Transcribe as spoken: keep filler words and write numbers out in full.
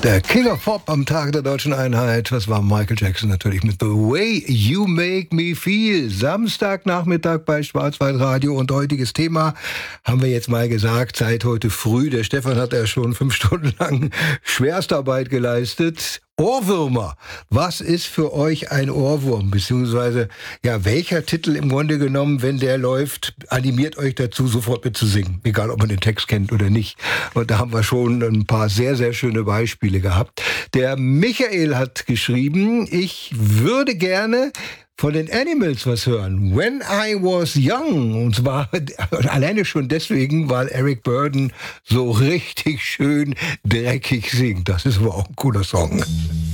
Der King of Pop am Tag der Deutschen Einheit. Das war Michael Jackson natürlich mit The Way You Make Me Feel. Samstagnachmittag bei Schwarzwaldradio und heutiges Thema haben wir jetzt mal gesagt, seit heute früh. Der Stefan hat ja schon fünf Stunden lang Schwerstarbeit geleistet. Ohrwürmer. Was ist für euch ein Ohrwurm? Beziehungsweise, ja, welcher Titel im Grunde genommen, wenn der läuft, animiert euch dazu, sofort mitzusingen? Egal, ob man den Text kennt oder nicht. Und da haben wir schon ein paar sehr, sehr schöne Beispiele gehabt. Der Michael hat geschrieben, ich würde gerne von den Animals was hören. When I Was Young. Und zwar alleine schon deswegen, weil Eric Burdon so richtig schön dreckig singt. Das ist aber auch ein cooler Song.